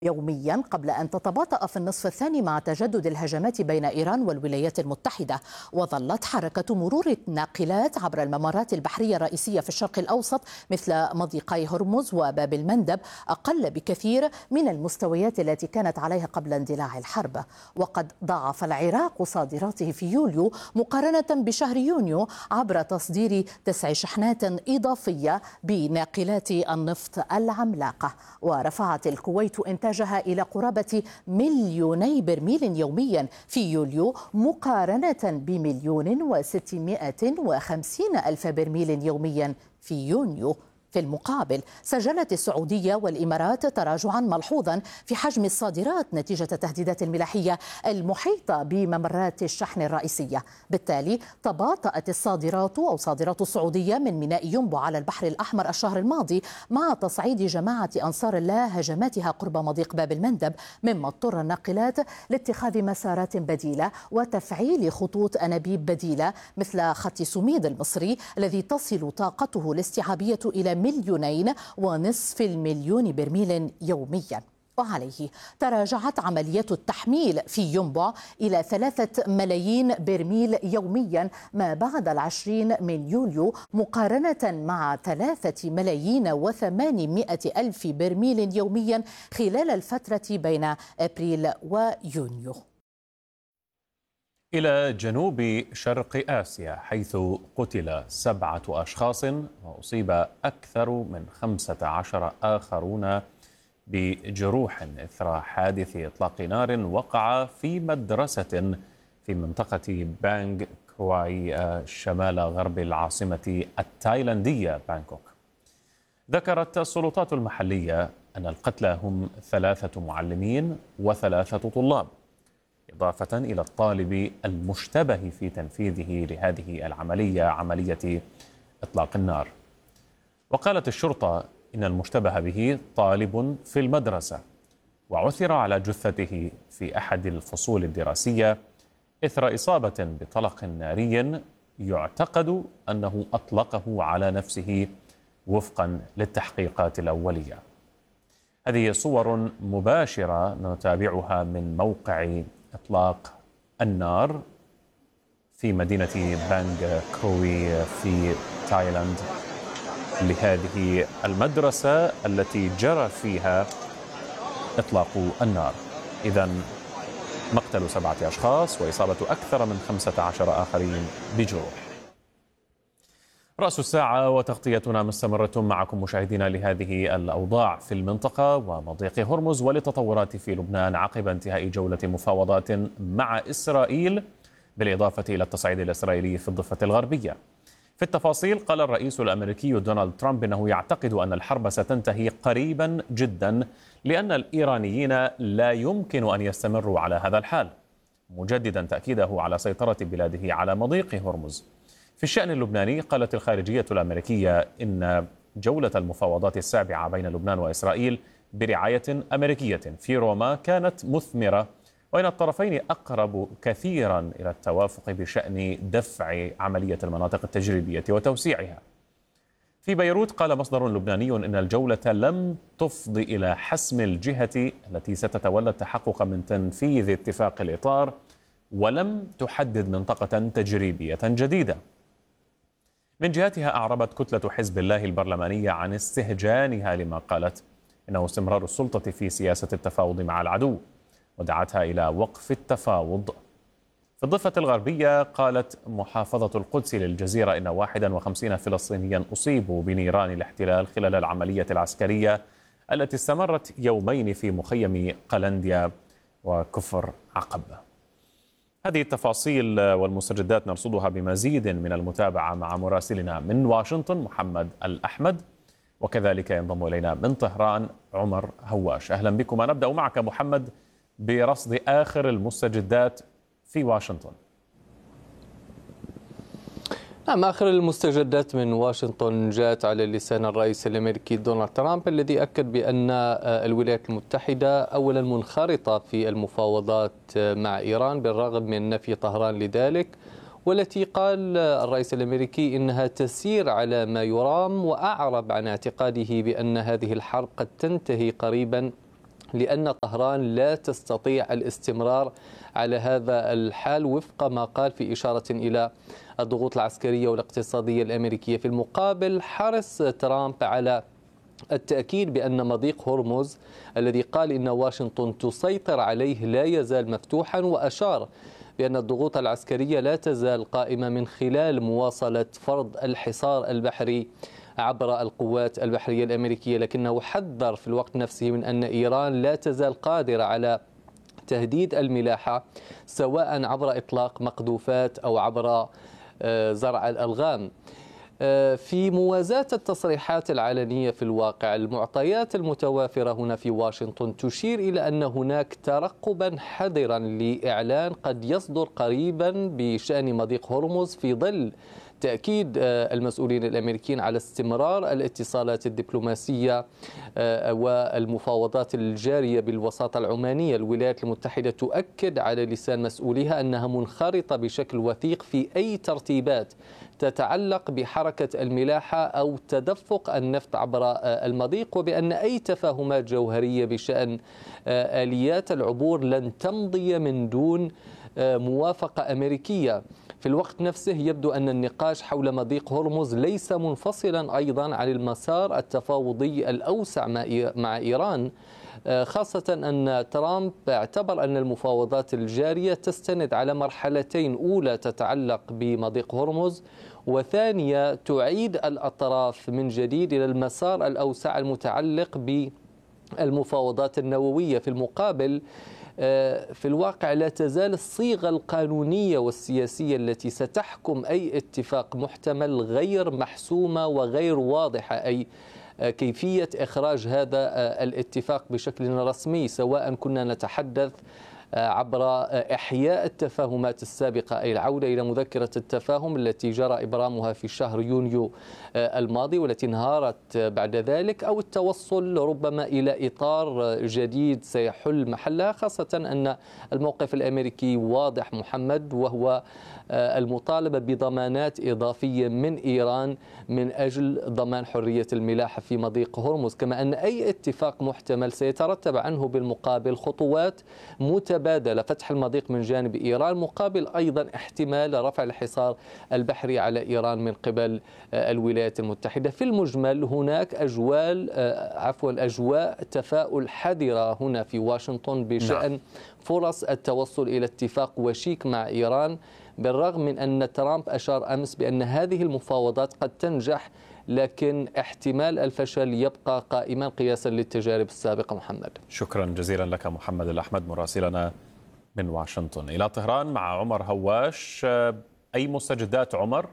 يوميا قبل أن تتباطأ في النصف الثاني مع تجدد الهجمات بين إيران والولايات المتحدة. وظلت حركة مرور الناقلات عبر الممرات البحرية الرئيسية في الشرق الأوسط مثل مضيقي هرمز وباب المندب أقل بكثير من المستويات التي كانت عليها قبل اندلاع الحرب. وقد ضاعف العراق صادراته في يوليو مقارنة بشهر يونيو عبر تصدير 9 شحنات إضافية بناقلات النفط العملاقة. ورفعت الكويت إنتاجها إلى قرابة 2,000,000 برميل يوميا في يوليو مقارنة ب1,650,000 برميل يوميا في يونيو. في المقابل سجلت السعودية والإمارات تراجعا ملحوظا في حجم الصادرات نتيجة التهديدات الملاحية المحيطة بممرات الشحن الرئيسية. بالتالي تباطأت صادرات السعودية من ميناء ينبع على البحر الأحمر الشهر الماضي مع تصعيد جماعة أنصار الله هجماتها قرب مضيق باب المندب، مما اضطر الناقلات لاتخاذ مسارات بديلة وتفعيل خطوط أنابيب بديلة مثل خط سميد المصري الذي تصل طاقته الاستيعابية إلى 2,500,000 برميل يوميا. وعليه تراجعت عمليات التحميل في ينبع إلى 3,000,000 برميل يوميا ما بعد 20 من يوليو مقارنة مع 3,800,000 برميل يوميا خلال الفترة بين أبريل ويونيو. إلى جنوب شرق آسيا، حيث قتل 7 أشخاص وأصيب أكثر من 15 آخرون بجروح إثر حادث إطلاق نار وقع في مدرسة في منطقة بانغ كواي شمال غرب العاصمة التايلاندية بانكوك. ذكرت السلطات المحلية أن القتلى هم 3 معلمين و3 طلاب، إضافة إلى الطالب المشتبه في تنفيذه لهذه العملية، عملية إطلاق النار. وقالت الشرطة إن المشتبه به طالب في المدرسة، وعثر على جثته في أحد الفصول الدراسية إثر إصابة بطلق ناري يعتقد أنه أطلقه على نفسه وفقا للتحقيقات الأولية. هذه صور مباشرة نتابعها من موقع إطلاق النار في مدينة بانغ كروي في تايلاند لهذه المدرسة التي جرى فيها إطلاق النار. إذن مقتل 7 أشخاص وإصابة أكثر من 15 آخرين بجروح. رأس الساعة وتغطيتنا مستمرة معكم مشاهدينا لهذه الأوضاع في المنطقة ومضيق هرمز ولتطورات في لبنان عقب انتهاء جولة مفاوضات مع إسرائيل بالإضافة إلى التصعيد الإسرائيلي في الضفة الغربية. في التفاصيل قال الرئيس الأمريكي دونالد ترامب أنه يعتقد أن الحرب ستنتهي قريبا جدا لأن الإيرانيين لا يمكن أن يستمروا على هذا الحال، مجددا تأكيده على سيطرة بلاده على مضيق هرمز. في الشأن اللبناني قالت الخارجية الأمريكية إن جولة المفاوضات السابعة بين لبنان وإسرائيل برعاية أمريكية في روما كانت مثمرة، وإن الطرفين أقرب كثيرا إلى التوافق بشأن دفع عملية المناطق التجريبية وتوسيعها. في بيروت قال مصدر لبناني إن الجولة لم تفضي إلى حسم الجهة التي ستتولى التحقق من تنفيذ اتفاق الإطار، ولم تحدد منطقة تجريبية جديدة. من جهتها أعربت كتلة حزب الله البرلمانية عن استهجانها لما قالت إنه استمرار السلطة في سياسة التفاوض مع العدو، ودعتها إلى وقف التفاوض. في الضفة الغربية قالت محافظة القدس للجزيرة إن 51 فلسطينيا أصيبوا بنيران الاحتلال خلال العملية العسكرية التي استمرت يومين في مخيم قلنديا وكفر عقبة. هذه التفاصيل والمستجدات نرصدها بمزيد من المتابعة مع مراسلنا من واشنطن محمد الأحمد، وكذلك ينضم إلينا من طهران عمر هواش. أهلا بكم. نبدأ معك محمد برصد آخر المستجدات في واشنطن. نعم، آخر المستجدات من واشنطن جاءت على لسان الرئيس الأمريكي دونالد ترامب، الذي أكد بأن الولايات المتحدة أولا منخرطة في المفاوضات مع إيران بالرغم من نفي طهران لذلك، والتي قال الرئيس الأمريكي إنها تسير على ما يرام، وأعرب عن اعتقاده بأن هذه الحرب قد تنتهي قريبا لأن طهران لا تستطيع الاستمرار على هذا الحال وفق ما قال في إشارة إلى الضغوط العسكرية والاقتصادية الأمريكية. في المقابل حرص ترامب على التأكيد بأن مضيق هرمز الذي قال إن واشنطن تسيطر عليه لا يزال مفتوحا، وأشار بأن الضغوط العسكرية لا تزال قائمة من خلال مواصلة فرض الحصار البحري عبر القوات البحرية الأمريكية، لكنه حذر في الوقت نفسه من أن إيران لا تزال قادرة على تهديد الملاحة سواء عبر إطلاق مقذوفات أو عبر زرع الألغام. في موازاة التصريحات العلنية في الواقع، المعطيات المتوافرة هنا في واشنطن تشير إلى أن هناك ترقبا حذرا لإعلان قد يصدر قريبا بشأن مضيق هرمز، في ظل تأكيد المسؤولين الأمريكيين على استمرار الاتصالات الدبلوماسية والمفاوضات الجارية بالوساطة العمانية. الولايات المتحدة تؤكد على لسان مسؤوليها أنها منخرطة بشكل وثيق في أي ترتيبات تتعلق بحركة الملاحة أو تدفق النفط عبر المضيق، وبأن أي تفاهمات جوهرية بشأن آليات العبور لن تمضي من دون موافقة أمريكية. في الوقت نفسه يبدو أن النقاش حول مضيق هرمز ليس منفصلا أيضا عن المسار التفاوضي الأوسع مع إيران، خاصة أن ترامب اعتبر أن المفاوضات الجارية تستند على مرحلتين: أولى تتعلق بمضيق هرمز، وثانية تعيد الأطراف من جديد إلى المسار الأوسع المتعلق بالمفاوضات النووية. في المقابل في الواقع لا تزال الصيغة القانونية والسياسية التي ستحكم أي اتفاق محتمل غير محسومة وغير واضحة، أي كيفية إخراج هذا الاتفاق بشكل رسمي، سواء كنا نتحدث عبر إحياء التفاهمات السابقة، أي العودة إلى مذكرة التفاهم التي جرى إبرامها في شهر يونيو الماضي والتي انهارت بعد ذلك، أو التوصل ربما إلى إطار جديد سيحل محلها، خاصة أن الموقف الأمريكي واضح محمد، وهو المطالبة بضمانات إضافية من إيران من أجل ضمان حرية الملاحة في مضيق هرمز، كما أن أي اتفاق محتمل سيترتب عنه بالمقابل خطوات متبادلة: فتح المضيق من جانب إيران مقابل أيضا احتمال رفع الحصار البحري على إيران من قبل الولايات المتحدة. في المجمل هناك أجواء تفاؤل حذرة هنا في واشنطن بشأن فرص التوصل إلى اتفاق وشيك مع إيران، بالرغم من أن ترامب أشار أمس بأن هذه المفاوضات قد تنجح، لكن احتمال الفشل يبقى قائما قياسا للتجارب السابقة. محمد، شكرا جزيلا لك محمد الأحمد مراسلنا من واشنطن. إلى طهران مع عمر هواش. أي مستجدات عمر؟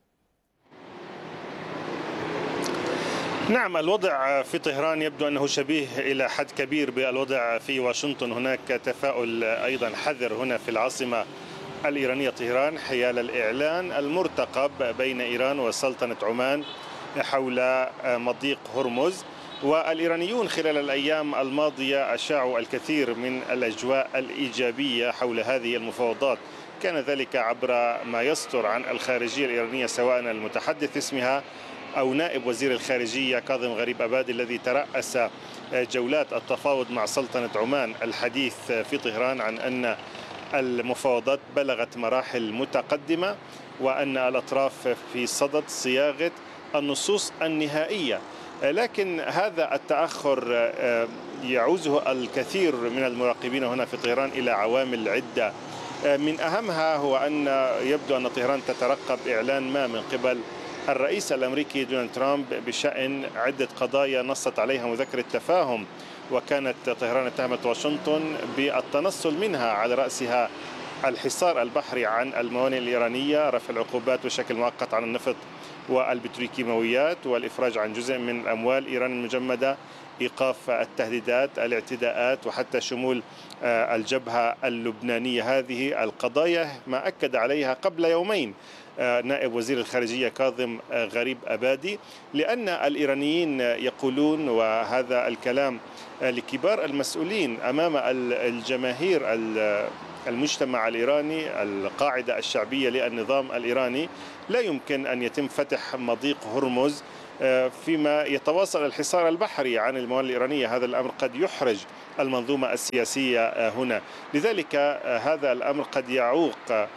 نعم، الوضع في طهران يبدو أنه شبيه إلى حد كبير بالوضع في واشنطن. هناك تفاؤل أيضا حذر هنا في العاصمة الإيرانية طهران حيال الإعلان المرتقب بين إيران وسلطنة عمان حول مضيق هرمز. والإيرانيون خلال الأيام الماضية أشاعوا الكثير من الأجواء الإيجابية حول هذه المفاوضات، كان ذلك عبر ما يصدر عن الخارجية الإيرانية سواء المتحدث اسمها أو نائب وزير الخارجية كاظم غريب أبادي الذي ترأس جولات التفاوض مع سلطنة عمان. الحديث في طهران عن أن المفاوضات بلغت مراحل متقدمة وأن الأطراف في صدد صياغة النصوص النهائية، لكن هذا التأخر يعوزه الكثير من المراقبين هنا في طهران إلى عوامل عدة. من أهمها هو أن يبدو أن طهران تترقب إعلان ما من قبل الرئيس الأمريكي دونالد ترامب بشأن عدة قضايا نصت عليها مذكرة التفاهم، وكانت طهران اتهمت واشنطن بالتنصل منها، على رأسها الحصار البحري عن الموانئ الإيرانية، رفع العقوبات بشكل مؤقت عن النفط والبتروكيماويات، والإفراج عن جزء من أموال إيران المجمدة، إيقاف التهديدات، الاعتداءات، وحتى شمول الجبهة اللبنانية. هذه القضايا ما أكد عليها قبل يومين نائب وزير الخارجية كاظم غريب أبادي، لأن الإيرانيين يقولون، وهذا الكلام لكبار المسؤولين أمام الجماهير المجتمع الإيراني، القاعدة الشعبية للنظام الإيراني، لا يمكن أن يتم فتح مضيق هرمز فيما يتواصل الحصار البحري عن الموانئ الإيرانية. هذا الأمر قد يحرج المنظومة السياسية هنا، لذلك هذا الأمر قد يعوق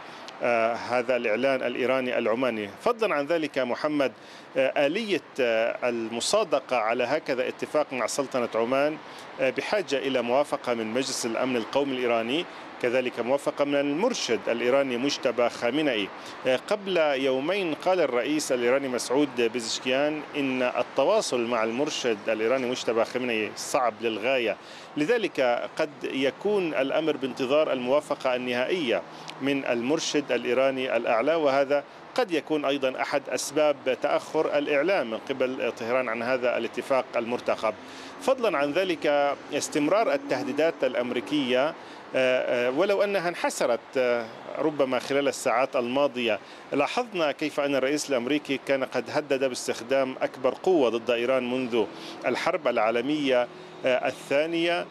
هذا الإعلان الإيراني العماني. فضلا عن ذلك محمد، آلية المصادقة على هكذا اتفاق مع سلطنة عمان بحاجة إلى موافقة من مجلس الأمن القومي الإيراني، كذلك موافقة من المرشد الإيراني مجتبى خامنئي. قبل يومين قال الرئيس الإيراني مسعود بزشكيان إن التواصل مع المرشد الإيراني مجتبى خامنئي صعب للغاية، لذلك قد يكون الأمر بانتظار الموافقة النهائية من المرشد الإيراني الأعلى، وهذا قد يكون أيضا أحد أسباب تأخر الإعلام من قبل طهران عن هذا الاتفاق المرتقب. فضلا عن ذلك استمرار التهديدات الأمريكية ولو أنها انحسرت ربما خلال الساعات الماضية. لاحظنا كيف أن الرئيس الأمريكي كان قد هدد باستخدام أكبر قوة ضد إيران منذ الحرب العالمية الثانية،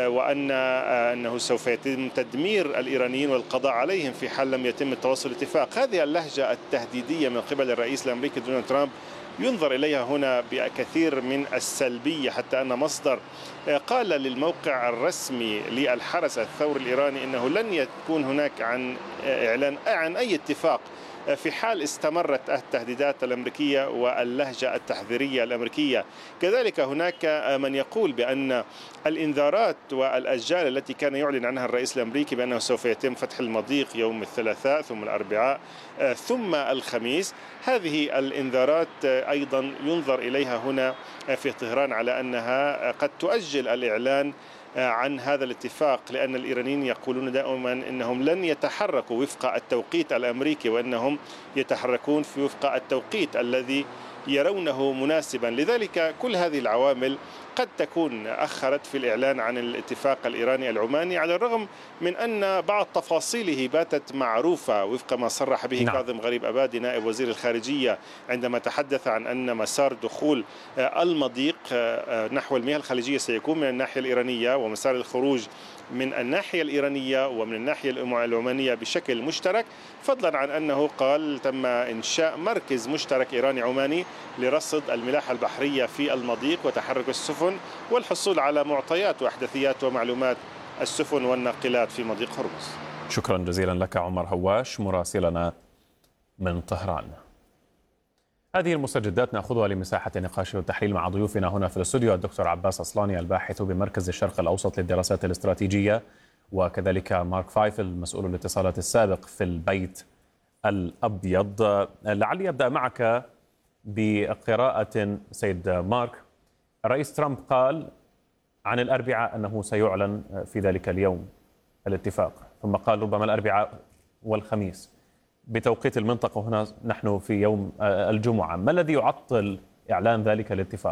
وأنه سوف يتم تدمير الإيرانيين والقضاء عليهم في حال لم يتم التوصل لاتفاق. هذه اللهجة التهديدية من قبل الرئيس الأمريكي دونالد ترامب ينظر إليها هنا بكثير من السلبية، حتى أن مصدر قال للموقع الرسمي للحرس الثوري الإيراني أنه لن يكون هناك إعلان عن أي اتفاق في حال استمرت التهديدات الأمريكية واللهجة التحذيرية الأمريكية. كذلك هناك من يقول بأن الإنذارات والأجال التي كان يعلن عنها الرئيس الأمريكي بأنه سوف يتم فتح المضيق يوم الثلاثاء ثم الأربعاء ثم الخميس، هذه الإنذارات أيضا ينظر إليها هنا في طهران على أنها قد تؤجل الإعلان عن هذا الاتفاق، لأن الإيرانيين يقولون دائما أنهم لن يتحركوا وفق التوقيت الأمريكي وأنهم يتحركون في وفق التوقيت الذي يرونه مناسبا. لذلك كل هذه العوامل قد تكون أخرت في الإعلان عن الاتفاق الإيراني العماني، على الرغم من أن بعض تفاصيله باتت معروفة وفق ما صرح به كاظم غريب أبادي نائب وزير الخارجية عندما تحدث عن أن مسار دخول المضيق نحو المياه الخليجية سيكون من الناحية الإيرانية، ومسار الخروج من الناحية الإيرانية ومن الناحية العمانية بشكل مشترك، فضلا عن أنه قال تم إنشاء مركز مشترك إيراني عماني لرصد الملاحة البحرية في المضيق وتحرك السفن والحصول على معطيات وأحداثيات ومعلومات السفن والناقلات في مضيق هرمز. شكرا جزيلا لك عمر هواش مراسلنا من طهران. هذه المستجدات نأخذها لمساحة النقاش والتحليل مع ضيوفنا هنا في الاستوديو الدكتور عباس أصلاني الباحث بمركز الشرق الأوسط للدراسات الاستراتيجية، وكذلك مارك فايفل مسؤول الاتصالات السابق في البيت الأبيض. لعلي أبدأ معك بقراءة سيد مارك. الرئيس ترامب قال عن الأربعاء أنه سيعلن في ذلك اليوم الاتفاق، ثم قال ربما الأربعاء والخميس بتوقيت المنطقة، هنا نحن في يوم الجمعة. ما الذي يعطل إعلان ذلك الاتفاق؟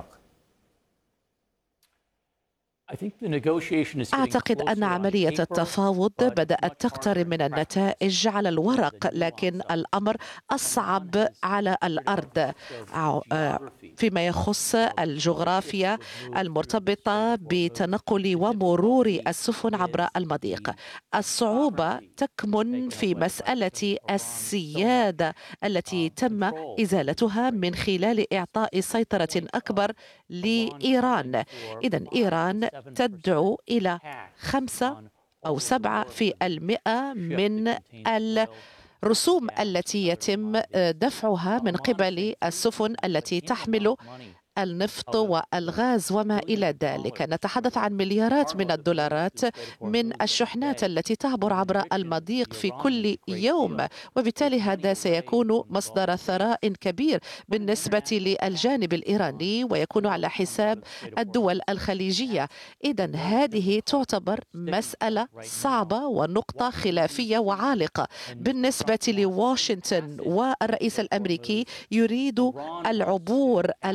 أعتقد أن عملية التفاوض بدأت تقترب من النتائج على الورق، لكن الأمر أصعب على الأرض فيما يخص الجغرافيا المرتبطة بتنقل ومرور السفن عبر المضيق. الصعوبة تكمن في مسألة السيادة التي تم إزالتها من خلال إعطاء سيطرة أكبر لإيران. إذن إيران تدعو إلى 5 أو 7% من الرسوم التي يتم دفعها من قبل السفن التي تحمل النفط والغاز وما إلى ذلك. نتحدث عن مليارات من الدولارات من الشحنات التي تعبر عبر المضيق في كل يوم، وبالتالي هذا سيكون مصدر ثراء كبير بالنسبة للجانب الإيراني ويكون على حساب الدول الخليجية. إذن هذه تعتبر مسألة صعبة ونقطة خلافية وعالقة بالنسبة لواشنطن، والرئيس الأمريكي يريد العبور الحر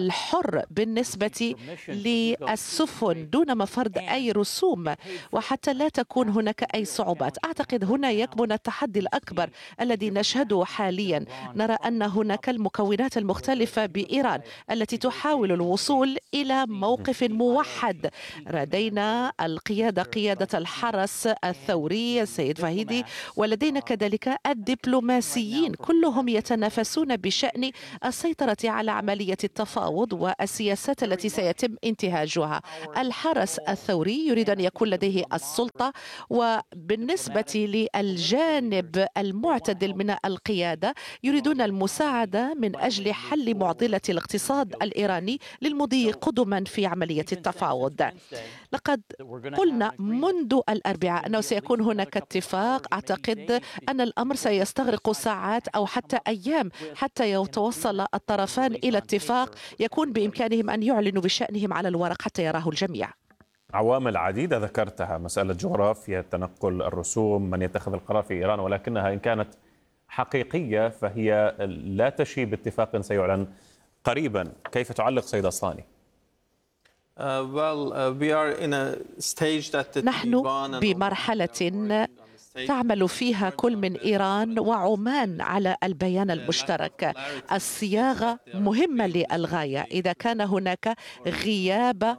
حر بالنسبة للسفن دون ما فرض أي رسوم، وحتى لا تكون هناك أي صعوبات. أعتقد هنا يكمن التحدي الأكبر الذي نشهده حاليا. نرى أن هناك المكونات المختلفة بإيران التي تحاول الوصول إلى موقف موحد. لدينا قيادة الحرس الثوري السيد فهيدي، ولدينا كذلك الدبلوماسيين كلهم يتنافسون بشأن السيطرة على عملية التفاوض والسياسات التي سيتم انتهاجها. الحرس الثوري يريد أن يكون لديه السلطة، وبالنسبة للجانب المعتدل من القيادة يريدون المساعدة من أجل حل معضلة الاقتصاد الإيراني للمضي قدما في عملية التفاوض. لقد قلنا منذ الأربعاء أنه سيكون هناك اتفاق. أعتقد أن الأمر سيستغرق ساعات أو حتى أيام حتى يتوصل الطرفان إلى اتفاق يكون بإمكانهم أن يعلنوا بشأنهم على الورق حتى يراه الجميع. عوامل عديدة ذكرتها، مسألة جغرافيا، تنقل الرسوم، من يتخذ القرار في إيران، ولكنها إن كانت حقيقية فهي لا تشي باتفاق سيعلن قريبا. كيف تعلق سيد أصلاني؟ نحن بمرحلة تعمل فيها كل من إيران وعمان على البيان المشترك. الصياغة مهمة للغاية. إذا كان هناك غياب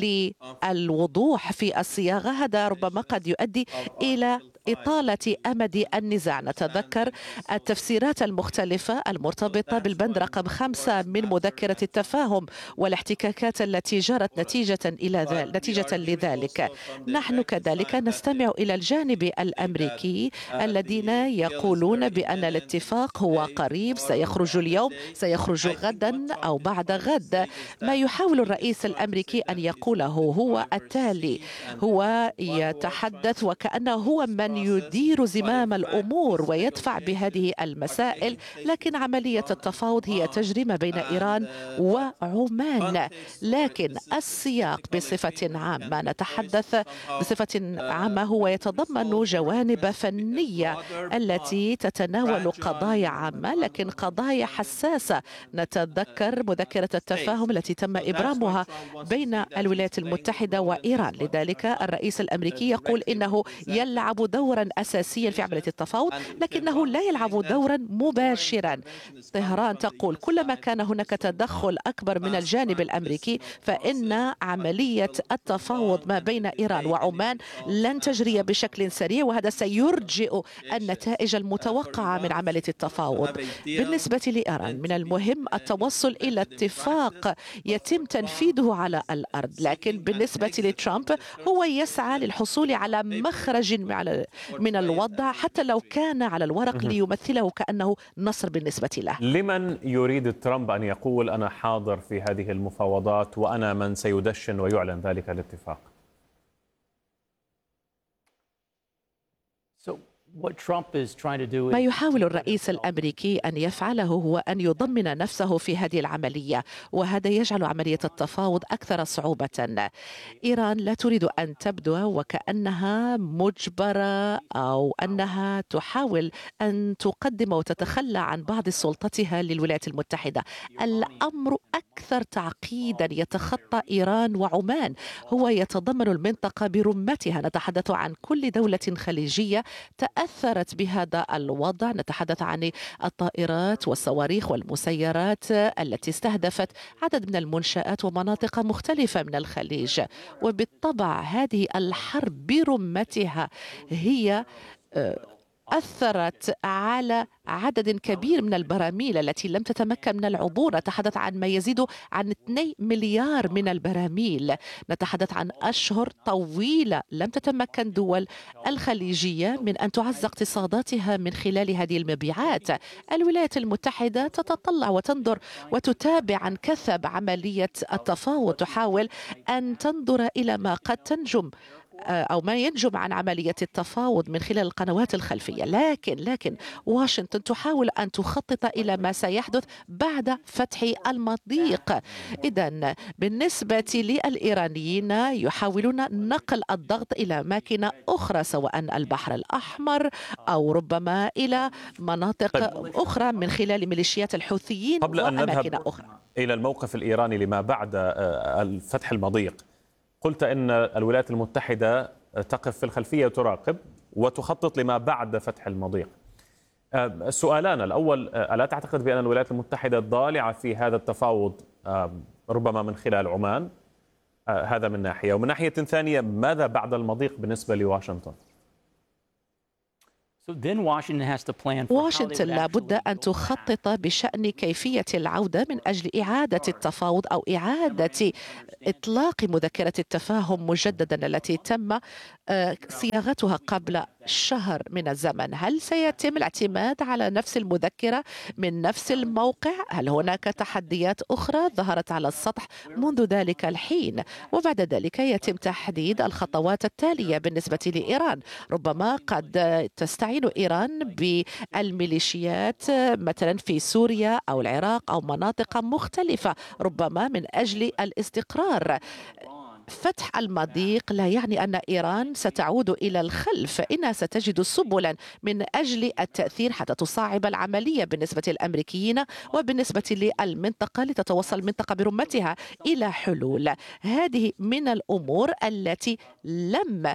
للوضوح في الصياغة هذا ربما قد يؤدي إلى إطالة أمد النزاع. نتذكر التفسيرات المختلفة المرتبطة بالبند رقم 5 من مذكرة التفاهم والاحتكاكات التي جرت نتيجة لذلك. نحن كذلك نستمع إلى الجانب الأمريكي الذين يقولون بأن الاتفاق هو قريب، سيخرج اليوم، سيخرج غدا أو بعد غد. ما يحاول الرئيس الأمريكي أن يقوله هو التالي: هو يتحدث وكأنه هو من يدير زمام الأمور ويدفع بهذه المسائل، لكن عملية التفاوض هي تجري ما بين إيران وعمان. لكن السياق بصفة عامة، نتحدث بصفة عامة، هو يتضمن جوانب فنية التي تتناول قضايا عامة لكن قضايا حساسة. نتذكر مذكرة التفاهم التي تم إبرامها بين الولايات المتحدة وإيران. لذلك الرئيس الأمريكي يقول إنه يلعب دورا أساسيا في عملية التفاوض لكنه لا يلعب دورا مباشرا. طهران تقول كلما كان هناك تدخل أكبر من الجانب الأمريكي فإن عملية التفاوض ما بين إيران وعمان لن تجري بشكل سريع، وهذا سيرجئ النتائج المتوقعة من عملية التفاوض. بالنسبة لإيران من المهم التوصل إلى اتفاق يتم تنفيذه على الأرض، لكن بالنسبة لترامب هو يسعى للحصول على مخرج من الوضع حتى لو كان على الورق ليمثله كأنه نصر بالنسبة له. لمن يريد ترامب أن يقول أنا حاضر في هذه المفاوضات وأنا من سيدشن ويعلن ذلك الاتفاق؟ ما يحاول الرئيس الأمريكي أن يفعله هو أن يضمن نفسه في هذه العملية، وهذا يجعل عملية التفاوض أكثر صعوبة. إيران لا تريد أن تبدو وكأنها مجبرة أو أنها تحاول أن تقدم وتتخلى عن بعض سلطتها للولايات المتحدة. الأمر أكثر تعقيدا يتخطى إيران وعمان، هو يتضمن المنطقة برمتها. نتحدث عن كل دولة خليجية تأثرت بهذا الوضع. نتحدث عن الطائرات والصواريخ والمسيرات التي استهدفت عدد من المنشآت ومناطق مختلفة من الخليج، وبالطبع هذه الحرب برمتها هي أثرت على عدد كبير من البراميل التي لم تتمكن من العبور. نتحدث عن ما يزيد عن 2 مليار من البراميل. نتحدث عن أشهر طويلة لم تتمكن دول الخليجية من أن تعزز اقتصاداتها من خلال هذه المبيعات. الولايات المتحدة تتطلع وتنظر وتتابع عن كثب عملية التفاوض، تحاول أن تنظر إلى ما قد تنجم أو ما ينجم عن عملية التفاوض من خلال القنوات الخلفية. لكن واشنطن تحاول أن تخطط إلى ما سيحدث بعد فتح المضيق. إذن بالنسبة للإيرانيين يحاولون نقل الضغط إلى أماكن أخرى، سواء البحر الأحمر أو ربما إلى مناطق أخرى من خلال ميليشيات الحوثيين قبل أن وأماكن نذهب أخرى. إلى الموقف الإيراني لما بعد فتح المضيق، قلت أن الولايات المتحدة تقف في الخلفية وتراقب وتخطط لما بعد فتح المضيق. سؤالان: الأول، ألا تعتقد بأن الولايات المتحدة ضالعة في هذا التفاوض ربما من خلال عمان؟ هذا من ناحية، ومن ناحية ثانية ماذا بعد المضيق بالنسبة لواشنطن؟ واشنطن لابد أن تخطط بشأن كيفية العودة من أجل إعادة التفاوض أو إعادة إطلاق مذكرة التفاهم مجددا التي تم صياغتها قبل شهر من الزمن. هل سيتم الاعتماد على نفس المذكرة من نفس الموقع؟ هل هناك تحديات أخرى ظهرت على السطح منذ ذلك الحين؟ وبعد ذلك يتم تحديد الخطوات التالية بالنسبة لإيران. ربما قد تستعين إيران بالميليشيات مثلا في سوريا أو العراق أو مناطق مختلفة ربما من أجل الاستقرار. فتح المضيق لا يعني أن إيران ستعود إلى الخلف، إنها ستجد سبلا من أجل التأثير حتى تصعب العملية بالنسبة للأمريكيين وبالنسبة للمنطقة لتتوصل المنطقة برمتها إلى حلول. هذه من الأمور التي لم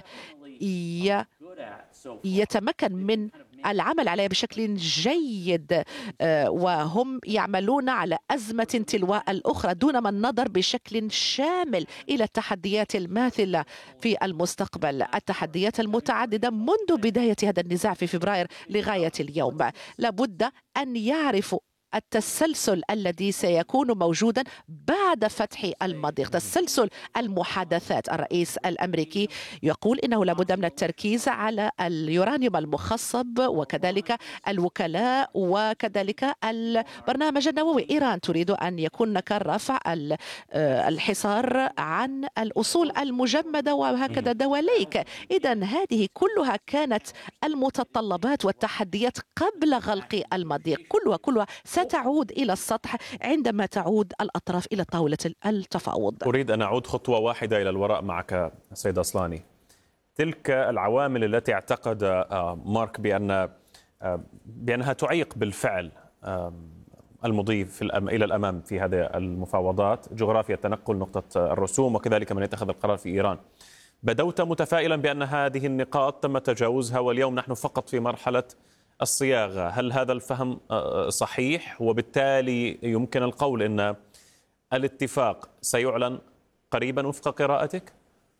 يتمكن من العمل عليها بشكل جيد، وهم يعملون على أزمة تلو الأخرى دون ما النظر بشكل شامل إلى التحديات الماثلة في المستقبل، التحديات المتعددة منذ بداية هذا النزاع في فبراير لغاية اليوم. لابد أن يعرفوا التسلسل الذي سيكون موجودا بعد فتح المضيق، تسلسل المحادثات. الرئيس الأمريكي يقول إنه لابد من التركيز على اليورانيوم المخصب وكذلك الوكلاء وكذلك البرنامج النووي. إيران تريد أن يكون هناك رفع الحصار عن الأصول المجمدة وهكذا دواليك. إذن هذه كلها كانت المتطلبات والتحديات قبل غلق المضيق، كلها ستعود إلى السطح عندما تعود الأطراف إلى طاولة التفاوض. أريد أن أعود خطوة واحدة إلى الوراء معك سيد أصلاني. تلك العوامل التي اعتقد مارك بأنها تعيق بالفعل المضي إلى الأمام في هذه المفاوضات، جغرافيا التنقل، نقطة الرسوم، وكذلك من يتخذ القرار في إيران. بدوت متفائلا بأن هذه النقاط تم تجاوزها واليوم نحن فقط في مرحلة الصياغة. هل هذا الفهم صحيح؟ وبالتالي يمكن القول أن الاتفاق سيعلن قريبا وفق قراءتك؟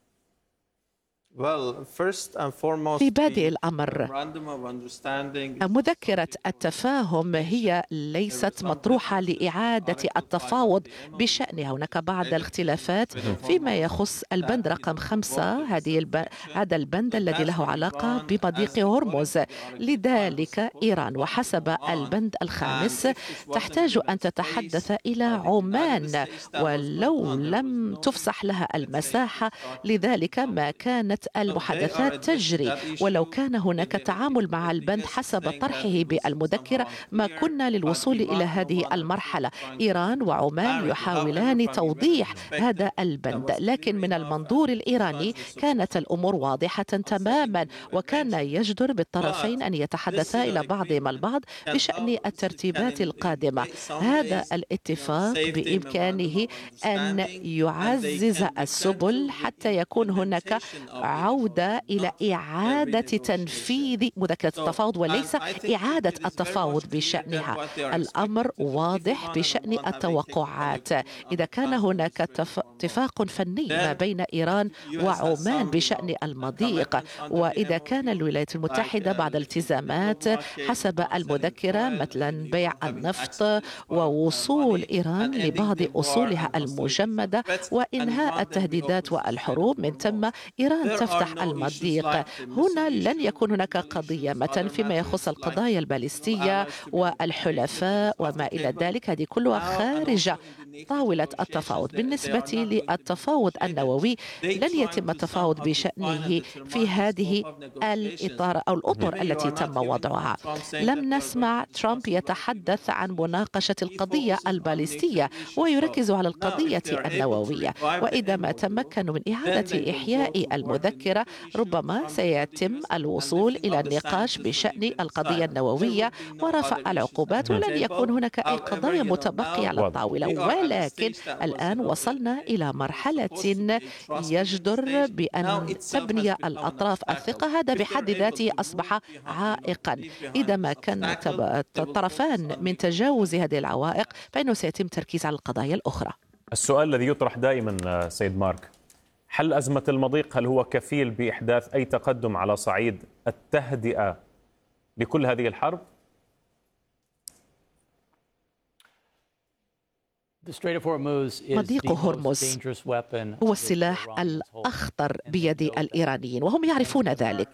في بادئ الأمر مذكرة التفاهم هي ليست مطروحة لإعادة التفاوض بشأنها. هناك بعض الاختلافات فيما يخص البند رقم 5، هذا البند الذي له علاقة بمضيق هرمز. لذلك إيران وحسب البند الخامس تحتاج أن تتحدث إلى عمان ولو لم تفسح لها المساحة، لذلك ما كانت المحادثات تجري. ولو كان هناك تعامل مع البند حسب طرحه بالمذكرة ما كنا للوصول إلى هذه المرحلة. إيران وعمان يحاولان توضيح هذا البند، لكن من المنظور الإيراني كانت الأمور واضحة تماما، وكان يجدر بالطرفين أن يتحدثا إلى بعضهما البعض بشأن الترتيبات القادمة. هذا الاتفاق بإمكانه أن يعزز السبل حتى يكون هناك عودة إلى إعادة تنفيذ مذكرة التفاوض وليس إعادة التفاوض بشأنها. الأمر واضح بشأن التوقعات. إذا كان هناك اتفاق فني ما بين إيران وعمان بشأن المضيق، وإذا كان الولايات المتحدة بعد التزامات حسب المذكرة مثلا بيع النفط ووصول إيران لبعض أصولها المجمدة وإنهاء التهديدات والحروب، من ثم إيران تفتح المضيق، هنا لن يكون هناك قضية مثلا فيما يخص القضايا الباليستية والحلفاء وما إلى ذلك. هذه كلها خارج طاولة التفاوض. بالنسبة للتفاوض النووي لن يتم التفاوض بشأنه في هذه الإطار أو الأطر التي تم وضعها. لم نسمع ترامب يتحدث عن مناقشة القضية الباليستية ويركز على القضية النووية، وإذا ما تمكنوا من إعادة إحياء المذكرة ربما سيتم الوصول إلى النقاش بشأن القضية النووية ورفع العقوبات، ولن يكون هناك أي قضايا متبقية على الطاولة. ولكن الآن وصلنا إلى مرحلة يجدر بأن تبني الأطراف الثقة، هذا بحد ذاته أصبح عائقا. إذا ما كان الطرفان من تجاوز هذه العوائق فإنه سيتم التركيز على القضايا الأخرى. السؤال الذي يطرح دائما سيد مارك، حل أزمة المضيق هل هو كفيل بإحداث أي تقدم على صعيد التهدئة لكل هذه الحرب؟ مضيق هرمز هو السلاح الأخطر بيد الإيرانيين وهم يعرفون ذلك.